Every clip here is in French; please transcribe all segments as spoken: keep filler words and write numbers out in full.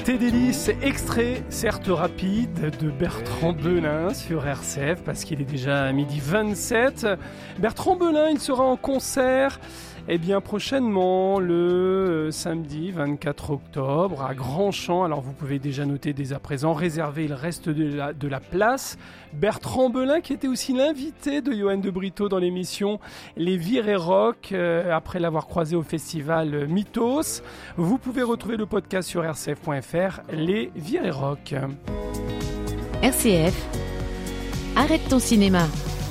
Thé délice, extrait, certes rapide, de Bertrand Belin sur R C F, parce qu'il est déjà midi vingt-sept. Bertrand Belin, il sera en concert eh bien, prochainement, le samedi vingt-quatre octobre, à Grand-Champ. Alors, vous pouvez déjà noter dès à présent, réserver, il reste de la, de la place. Bertrand Belin, qui était aussi l'invité de Johan de Brito dans l'émission Les Virées Rock, euh, après l'avoir croisé au festival Mythos. Vous pouvez retrouver le podcast sur r c f point f r, Les Virées Rock. R C F, arrête ton cinéma.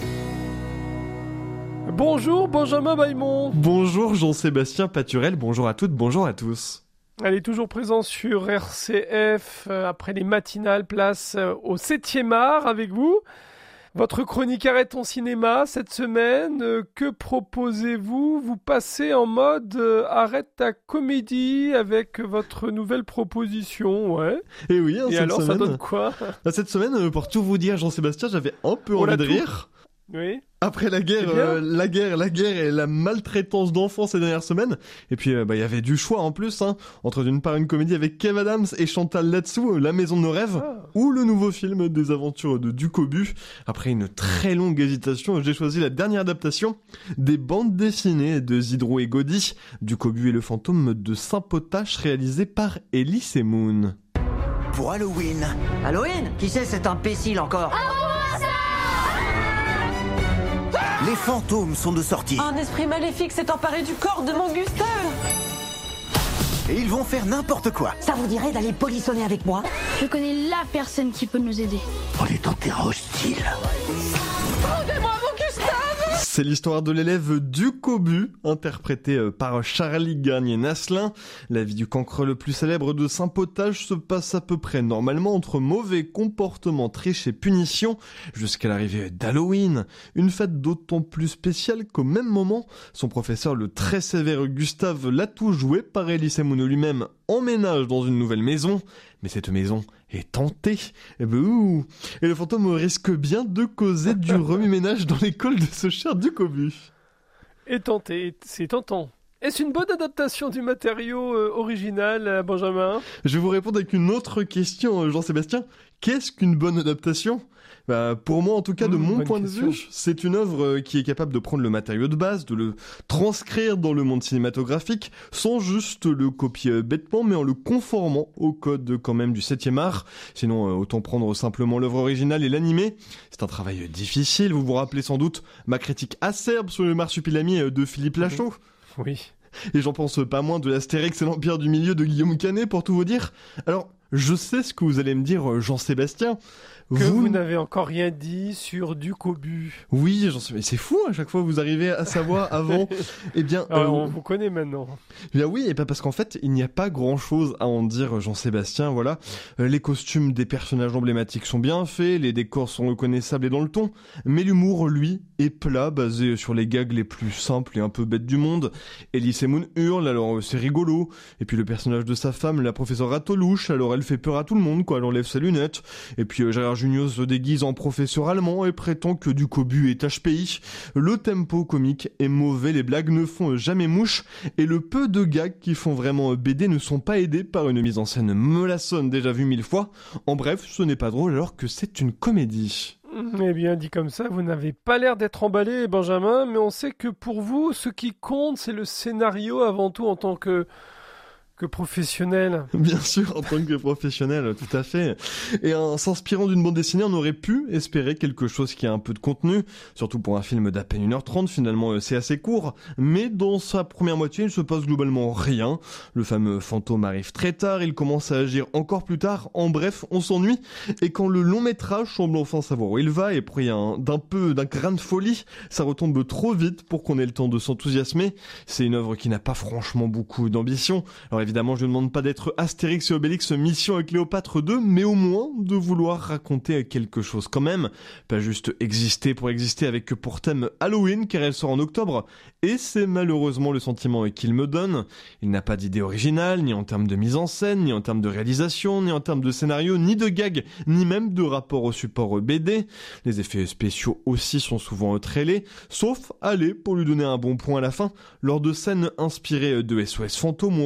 Bonjour Benjamin Bailmont. Bonjour Jean-Sébastien Paturel, bonjour à toutes, bonjour à tous. Elle est toujours présente sur R C F, euh, après les matinales, place euh, au septième art avec vous. Votre chronique Arrête ton cinéma cette semaine, euh, que proposez-vous? Vous passez en mode euh, Arrête ta comédie avec votre nouvelle proposition, ouais. Et oui, hein, Et cette alors semaine, ça donne quoi? Cette semaine, pour tout vous dire Jean-Sébastien, j'avais un peu On envie l'a de tout. rire. Oui. Après la guerre, euh, la guerre, la guerre et la maltraitance d'enfants ces dernières semaines. Et puis, euh, bah, il y avait du choix en plus, hein, entre d'une part une comédie avec Kev Adams et Chantal Latsou, La Maison de nos rêves, Ah. ou le nouveau film des aventures de Ducobu. Après une très longue hésitation, j'ai choisi la dernière adaptation des bandes dessinées de Zidro et Gaudi, Ducobu et le fantôme de Saint-Potache, réalisé par Elise Moon. Pour Halloween. Halloween? Qui c'est cet imbécile encore? Les fantômes sont de sortie. Un esprit maléfique s'est emparé du corps de mon Gustave. Et ils vont faire n'importe quoi. Ça vous dirait d'aller polissonner avec moi? Je connais la personne qui peut nous aider. On est en terrain hostile. Rendez-moi mon Gustave! C'est l'histoire de l'élève Ducobu, interprété par Charlie Garnier-Nasselin. La vie du cancre le plus célèbre de Saint-Potage se passe à peu près normalement entre mauvais comportements, triche et punition, jusqu'à l'arrivée d'Halloween. Une fête d'autant plus spéciale qu'au même moment, son professeur le très sévère Gustave Latou, joué par Elise Moon lui-même, emménage dans une nouvelle maison. Mais cette maison est tentée. Et, ben, ouh. Et le fantôme risque bien de causer du remue-ménage dans l'école de ce cher Ducobu. Et tenté, c'est tentant. Est-ce une bonne adaptation du matériau euh, original, euh, Benjamin? Je vais vous répondre avec une autre question, Jean-Sébastien. Qu'est-ce qu'une bonne adaptation ? Bah, pour moi, en tout cas, de Mmh, mon bonne point question. de vue, c'est une œuvre qui est capable de prendre le matériau de base, de le transcrire dans le monde cinématographique, sans juste le copier bêtement, mais en le conformant au code quand même du septième art. Sinon, euh, autant prendre simplement l'œuvre originale et l'animer. C'est un travail difficile. Vous vous rappelez sans doute ma critique acerbe sur le Marsupilami de Philippe Lachaud. Oui. Et j'en pense pas moins de l'Astérix et l'Empire du Milieu de Guillaume Canet, pour tout vous dire. Alors, je sais ce que vous allez me dire, Jean-Sébastien. Que vous, vous n'avez encore rien dit sur Ducobu. Oui, j'en sais, mais c'est fou, à chaque fois vous arrivez à savoir avant. Eh bien, Alors, euh, on vous connaît maintenant. Eh bien oui, et pas parce qu'en fait, il n'y a pas grand-chose à en dire, Jean-Sébastien, voilà. Euh, les costumes des personnages emblématiques sont bien faits, les décors sont reconnaissables et dans le ton, mais l'humour, lui, est plat, basé sur les gags les plus simples et un peu bêtes du monde. Elise Moon hurle, alors euh, c'est rigolo. Et puis le personnage de sa femme, la professeure Ratolouche, alors elle fait peur à tout le monde, quoi, elle enlève ses lunettes. Et puis euh, Gérard Junior se déguise en professeur allemand et prétend que Ducobu est H P I. Le tempo comique est mauvais, les blagues ne font jamais mouche, et le peu de gags qui font vraiment B D ne sont pas aidés par une mise en scène mollassonne déjà vue mille fois. En bref, ce n'est pas drôle alors que c'est une comédie. Eh bien, dit comme ça, vous n'avez pas l'air d'être emballé, Benjamin, mais on sait que pour vous, ce qui compte, c'est le scénario avant tout en tant que... que professionnel. Bien sûr, en tant que professionnel, tout à fait. Et en s'inspirant d'une bande dessinée, on aurait pu espérer quelque chose qui a un peu de contenu, surtout pour un film d'à peine une heure trente, finalement c'est assez court, mais dans sa première moitié, il se passe globalement rien. Le fameux fantôme arrive très tard, il commence à agir encore plus tard, en bref, on s'ennuie, et quand le long métrage semble enfin savoir où il va, et pris un, d'un peu d'un grain de folie, ça retombe trop vite pour qu'on ait le temps de s'enthousiasmer. C'est une œuvre qui n'a pas franchement beaucoup d'ambition. Alors évidemment, je ne demande pas d'être Astérix et Obélix Mission Cléopâtre deux, mais au moins de vouloir raconter quelque chose quand même. Pas juste exister pour exister avec pour thème Halloween, car elle sort en octobre, et c'est malheureusement le sentiment qu'il me donne. Il n'a pas d'idée originale, ni en termes de mise en scène, ni en termes de réalisation, ni en termes de scénario, ni de gag, ni même de rapport au support B D. Les effets spéciaux aussi sont souvent très laids, sauf, allez, pour lui donner un bon point à la fin, lors de scènes inspirées de S O S Fantôme, on retrouve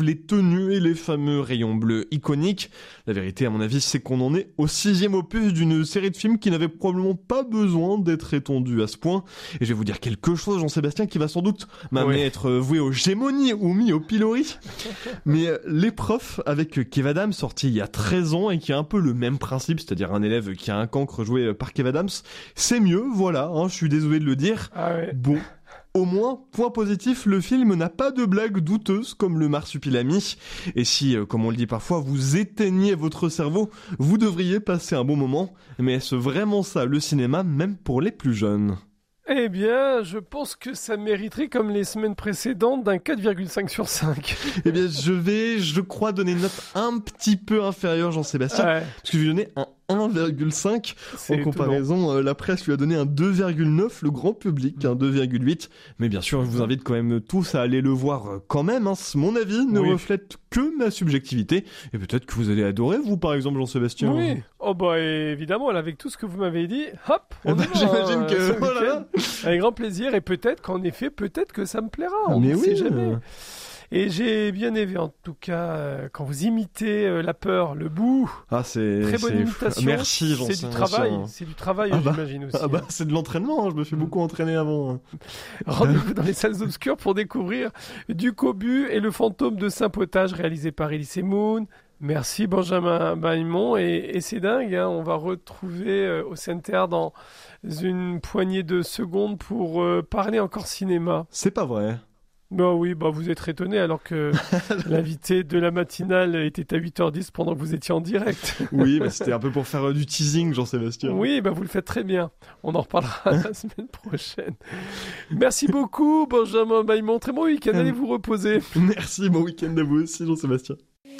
les tenues et les fameux rayons bleus iconiques. La vérité, à mon avis, c'est qu'on en est au sixième opus d'une série de films qui n'avait probablement pas besoin d'être étendue à ce point. Et je vais vous dire quelque chose, Jean-Sébastien, qui va sans doute m'amener Oui. à être voué aux gémonies ou mis au pilori. Mais euh, Les Profs, avec Kev Adams, sorti il y a treize ans et qui a un peu le même principe, c'est-à-dire un élève qui a un cancre joué par Kev Adams, c'est mieux, voilà, hein, je suis désolé de le dire. Ah ouais. Bon. Au moins, point positif, le film n'a pas de blagues douteuses comme le marsupilami. Et si, euh, comme on le dit parfois, vous éteignez votre cerveau, vous devriez passer un bon moment. Mais est-ce vraiment ça, le cinéma, même pour les plus jeunes ? Eh bien, je pense que ça mériterait, comme les semaines précédentes, d'un quatre virgule cinq sur cinq. Eh bien, je vais, je crois, donner une note un petit peu inférieure, Jean-Sébastien, Ouais, parce que je vais donner un un virgule cinq. c'est En étonnant. comparaison, euh, la presse lui a donné un deux virgule neuf, le grand public, un deux virgule huit. Mais bien sûr, je vous invite quand même tous à aller le voir euh, quand même. Hein. Mon avis ne Oui. reflète que ma subjectivité. Et peut-être que vous allez adorer, vous, par exemple, Jean-Sébastien. Oui, oh bah évidemment, là, avec tout ce que vous m'avez dit, hop, Eh on ben, y va, j'imagine hein, que- ce oh là là. week-end. Avec grand plaisir, et peut-être qu'en effet, peut-être que ça me plaira, Ah, on mais ne oui. sait jamais. euh, Et j'ai bien aimé en tout cas euh, quand vous imitez euh, la peur, le bout. Ah, c'est. Très bonne c'est- imitation. Merci, C'est du Jean-Sébastien. travail, c'est du travail, Ah bah, j'imagine aussi. Ah bah, c'est de l'entraînement, hein, je me suis beaucoup entraîné avant. hein. Rendez-vous dans les salles obscures pour découvrir Du Cobu et le fantôme de Saint-Potage, réalisé par Elise Moon. Merci Benjamin Baimon, et, et c'est dingue, hein, on va retrouver euh, au Center dans une poignée de secondes pour euh, parler encore cinéma. C'est pas vrai. Bah oui, bah vous êtes étonné alors que l'invité de la matinale était à huit heures dix pendant que vous étiez en direct. Oui, bah, c'était un peu pour faire euh, du teasing, Jean-Sébastien. Oui, bah vous le faites très bien. On en reparlera la semaine prochaine. Merci beaucoup Benjamin Baimon, très bon week-end, allez vous reposer. Merci, bon week-end à vous aussi, Jean-Sébastien.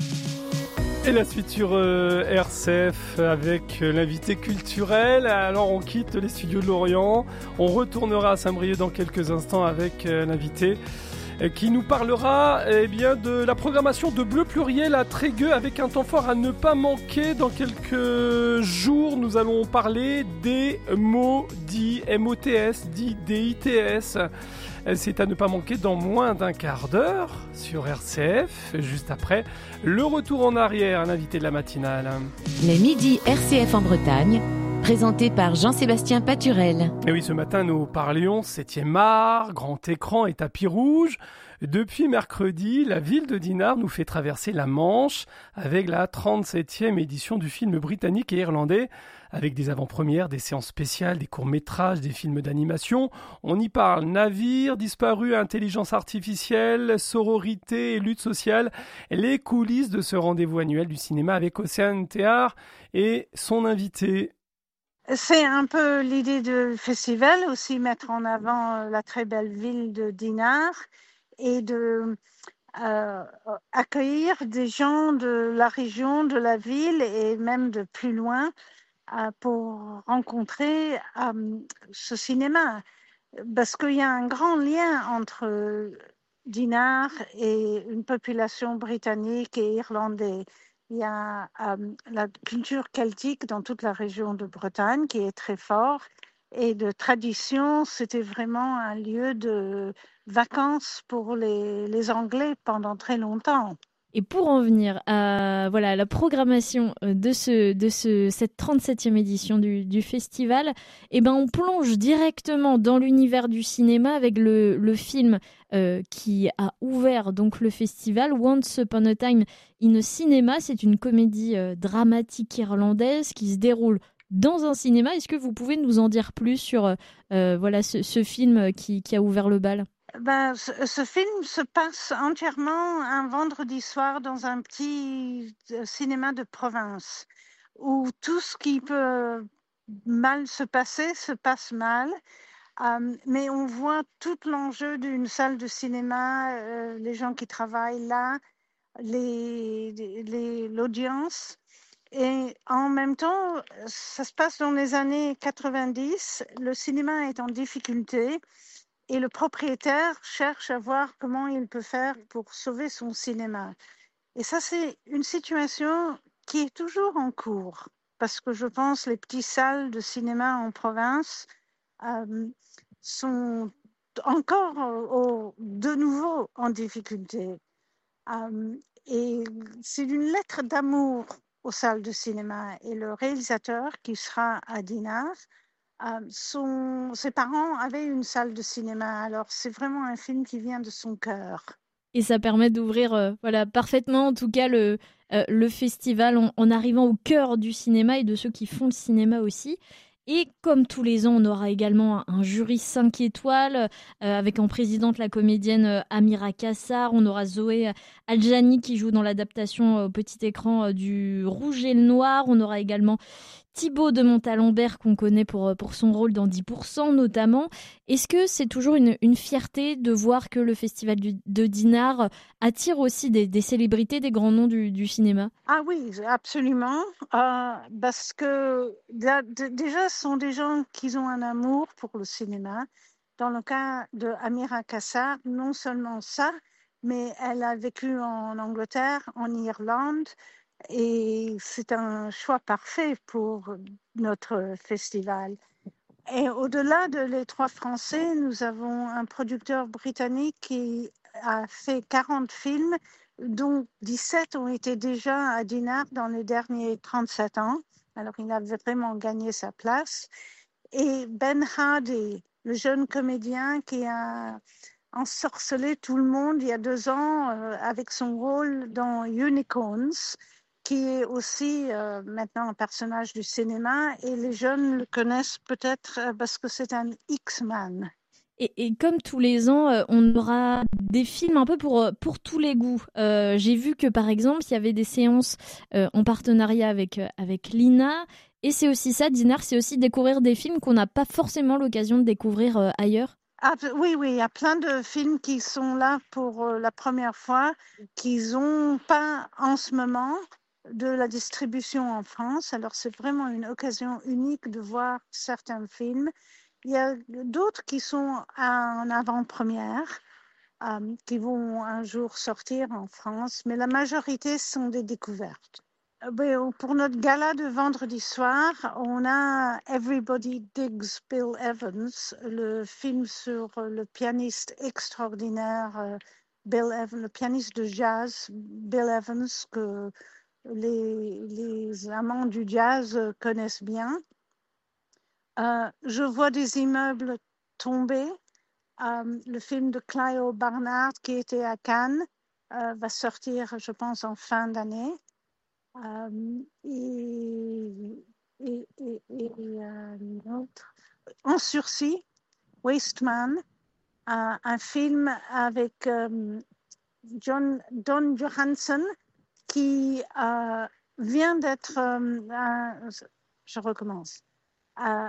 Et la suite sur euh, R C F avec euh, l'invité culturel. Alors on quitte les studios de Lorient, on retournera à Saint-Brieuc dans quelques instants avec euh, l'invité euh, qui nous parlera eh bien, de la programmation de Bleu Pluriel à Trégueux avec un temps fort à ne pas manquer. Dans quelques jours, nous allons parler des mots dits M O T S, dits D I T S. C'est à ne pas manquer dans moins d'un quart d'heure sur R C F. Juste après, le retour en arrière, un invité de la matinale. Les midis R C F en Bretagne, présenté par Jean-Sébastien Paturel. Et oui, ce matin, nous parlions septième art, grand écran et tapis rouge. Depuis mercredi, la ville de Dinard nous fait traverser la Manche avec la trente-septième édition du film britannique et irlandais, avec des avant-premières, des séances spéciales, des courts-métrages, des films d'animation. On y parle navires, disparus, intelligence artificielle, sororité et lutte sociale. Les coulisses de ce rendez-vous annuel du cinéma avec Océane Théard et son invité. C'est un peu l'idée du festival, aussi mettre en avant la très belle ville de Dinard et de euh, accueillir des gens de la région, de la ville et même de plus loin euh, pour rencontrer euh, ce cinéma. Parce qu'il y a un grand lien entre Dinard et une population britannique et irlandaise. Il y a euh, la culture celtique dans toute la région de Bretagne qui est très forte. Et de tradition, c'était vraiment un lieu de vacances pour les, les Anglais pendant très longtemps. Et pour en venir à voilà, la programmation de, ce, de ce, cette trente-septième édition du, du festival, eh ben on plonge directement dans l'univers du cinéma avec le, le film euh, qui a ouvert donc, le festival, Once Upon a Time in a Cinema. C'est une comédie euh, dramatique irlandaise qui se déroule dans un cinéma. Est-ce que vous pouvez nous en dire plus sur euh, voilà, ce, ce film qui, qui a ouvert le bal ? Ben, ce, ce film se passe entièrement un vendredi soir dans un petit cinéma de province où tout ce qui peut mal se passer se passe mal. Euh, mais on voit tout l'enjeu d'une salle de cinéma, euh, les gens qui travaillent là, les, les, l'audience. Et en même temps, ça se passe dans les années quatre-vingt-dix, le cinéma est en difficulté. Et le propriétaire cherche à voir comment il peut faire pour sauver son cinéma. Et ça, c'est une situation qui est toujours en cours. Parce que je pense les petites salles de cinéma en province euh, sont encore au, de nouveau en difficulté. Euh, et c'est une lettre d'amour aux salles de cinéma. Et le réalisateur, qui sera à Dinard, euh, son, ses parents avaient une salle de cinéma. Alors, c'est vraiment un film qui vient de son cœur. Et ça permet d'ouvrir euh, voilà, parfaitement, en tout cas, le, euh, le festival en, en arrivant au cœur du cinéma et de ceux qui font le cinéma aussi. Et comme tous les ans, on aura également un jury cinq étoiles euh, avec en présidente la comédienne euh, Amira Kassar. On aura Zoé Aljani qui joue dans l'adaptation euh, au petit écran euh, du Rouge et le Noir. On aura également Thibaut de Montalembert qu'on connaît pour, pour son rôle dans dix pour cent notamment. Est-ce que c'est toujours une, une fierté de voir que le festival du, de Dinard attire aussi des, des célébrités, des grands noms du, du cinéma? Ah oui, absolument. Euh, parce que d- d- déjà, ce sont des gens qui ont un amour pour le cinéma. Dans le cas de Amira Kassar, non seulement ça, mais elle a vécu en Angleterre, en Irlande, et c'est un choix parfait pour notre festival. Et au-delà de les trois Français, nous avons un producteur britannique qui a fait quarante films, dont dix-sept ont été déjà à Dinard dans les derniers trente-sept ans. Alors, il a vraiment gagné sa place. Et Ben Hardy, le jeune comédien qui a ensorcelé tout le monde il y a deux ans euh, avec son rôle dans Unicorns, qui est aussi euh, maintenant un personnage du cinéma, et les jeunes le connaissent peut-être euh, parce que c'est un X-Man. Et, et comme tous les ans, euh, on aura des films un peu pour, pour tous les goûts. Euh, j'ai vu que par exemple, il y avait des séances euh, en partenariat avec, euh, avec Lina. Et c'est aussi ça, Dinard, c'est aussi découvrir des films qu'on n'a pas forcément l'occasion de découvrir euh, ailleurs. Ah, oui, oui, il y a plein de films qui sont là pour euh, la première fois, qu'ils n'ont pas en ce moment de la distribution en France. Alors, c'est vraiment une occasion unique de voir certains films. Il y a d'autres qui sont en avant-première, euh, qui vont un jour sortir en France, mais la majorité sont des découvertes. Pour notre gala de vendredi soir, on a Everybody Digs Bill Evans, le film sur le pianiste extraordinaire Bill Evans, le pianiste de jazz Bill Evans, que les, les amants du jazz connaissent bien. Euh, je vois des immeubles tomber. Euh, le film de Clio Barnard qui était à Cannes euh, va sortir, je pense, en fin d'année. Euh, et, et, et, et euh, autre. En sursis, Wasteman, euh, un film avec euh, John, Don Johansson qui euh, vient d'être, euh, un, je recommence, euh,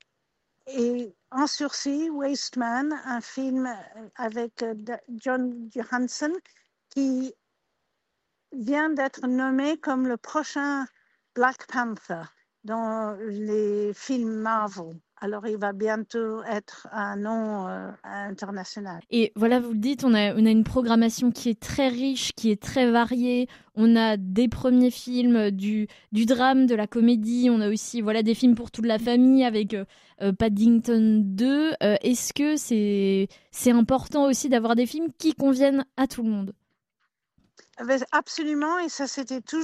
et en sursis, Wasteman, un film avec euh, John Johansson qui vient d'être nommé comme le prochain Black Panther dans les films Marvel. Alors, il va bientôt être un nom euh, international. Et voilà, vous le dites, on a, on a une programmation qui est très riche, qui est très variée. On a des premiers films, du, du drame, de la comédie. On a aussi voilà, des films pour toute la famille avec euh, Paddington deux. Euh, est-ce que c'est, c'est important aussi d'avoir des films qui conviennent à tout le monde ? Absolument, et ça, c'était toujours